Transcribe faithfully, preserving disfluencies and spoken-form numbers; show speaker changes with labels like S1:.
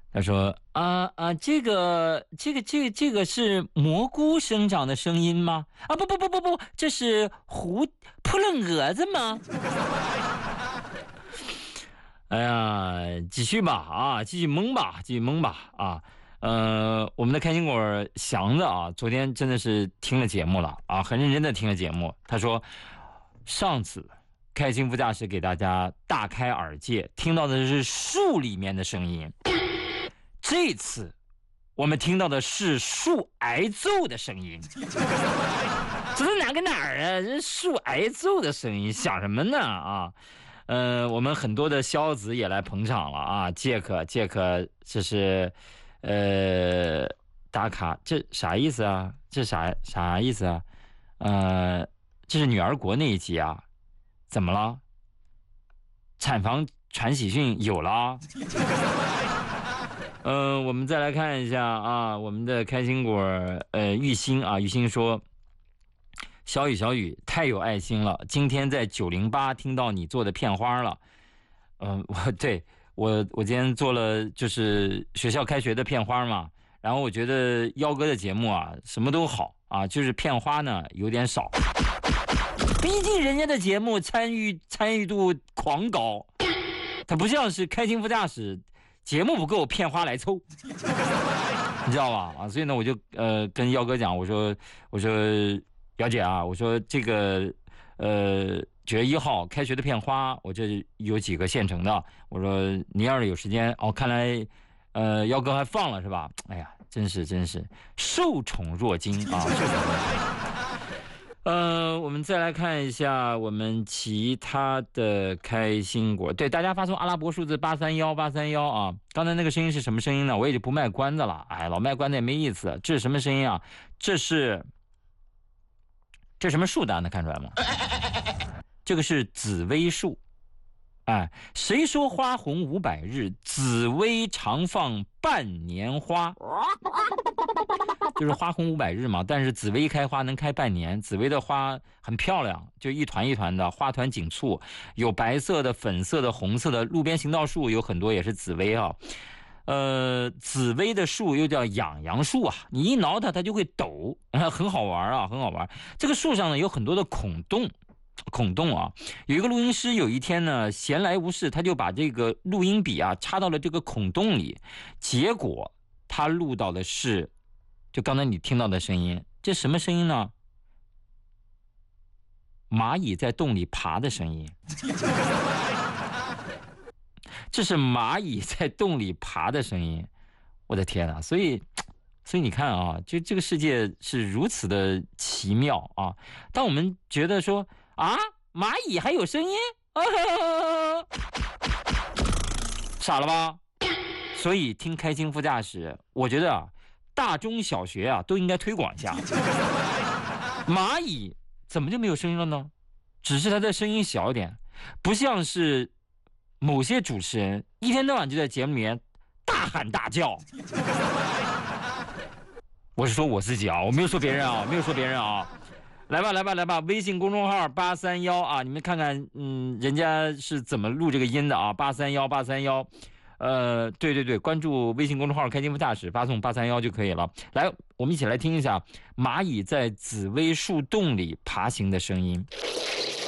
S1: 他说啊啊，这个这个这个这个是蘑菇生长的声音吗？啊不不不不不，这是胡扑棱蛾子吗？哎呀，继续吧啊，继续蒙吧，继续蒙吧啊。呃，我们的开心果祥子啊，昨天真的是听了节目了啊，很认真的听了节目。他说，上次开心副驾驶给大家大开耳界，听到的是树里面的声音。这次我们听到的是树挨揍的声音。这是哪个哪儿啊？这树挨揍的声音，想什么呢啊？呃，我们很多的肖子也来捧场了啊，杰克，杰克，这是，呃，打卡，这啥意思啊？这啥啥意思啊？呃，这是女儿国那一集啊？怎么了？产房传喜讯有了啊？嗯、呃，我们再来看一下啊，我们的开心果，呃，玉兴啊，玉兴说。小雨，小雨太有爱心了！今天在九零八听到你做的片花了，嗯、呃，我对我我今天做了就是学校开学的片花嘛，然后我觉得幺哥的节目啊什么都好啊，就是片花呢有点少，毕竟人家的节目参与参与度狂高，它不像是开心副驾驶节目不够片花来凑，你知道吧？啊，所以呢我就呃跟幺哥讲，我说我说。表姐啊，我说这个，呃，九月一号开学的片花，我这有几个现成的。我说你要是有时间，哦，看来，呃，幺哥还放了是吧？哎呀，真是真是受宠若惊啊！受宠若惊。呃，我们再来看一下我们其他的开心果，对大家发送阿拉伯数字八三幺八三幺啊。刚才那个声音是什么声音呢？我也就不卖关子了，哎，老卖关子也没意思。这是什么声音啊？这是。这什么树？大家能看出来吗？这个是紫薇树。哎，谁说花红五百日，紫薇常放半年花？就是花红五百日嘛，但是紫薇开花能开半年。紫薇的花很漂亮，就一团一团的，花团锦簇，有白色的、粉色的、红色的。路边行道树有很多也是紫薇啊。呃，紫薇的树又叫痒痒树啊，你一挠它，它就会抖，很好玩啊，很好玩。这个树上呢有很多的孔洞，孔洞啊。有一个录音师有一天呢闲来无事，他就把这个录音笔啊插到了这个孔洞里，结果他录到的是，就刚才你听到的声音，这什么声音呢？蚂蚁在洞里爬的声音。这是蚂蚁在洞里爬的声音，我的天啊！所以，所以你看啊，就这个世界是如此的奇妙啊！当我们觉得说啊，蚂蚁还有声音，啊、傻了吧？所以听开心副驾驶，我觉得啊，大中小学啊都应该推广一下。蚂蚁怎么就没有声音了呢？只是它的声音小一点，不像是。某些主持人一天到晚就在节目里面大喊大叫。我是说我自己啊，我没有说别人啊，没有说别人啊。来吧，来吧，来吧，微信公众号八三幺啊，你们看看，嗯，人家是怎么录这个音的啊？八三幺八三幺，呃，对对对，关注微信公众号开心副驾驶，发送八三幺就可以了。来，我们一起来听一下蚂蚁在紫薇树洞里爬行的声音。